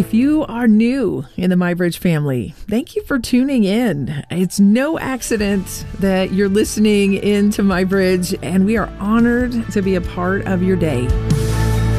If you are new in the MyBridge family, thank you for tuning in. It's no accident that you're listening into MyBridge, and we are honored to be a part of your day.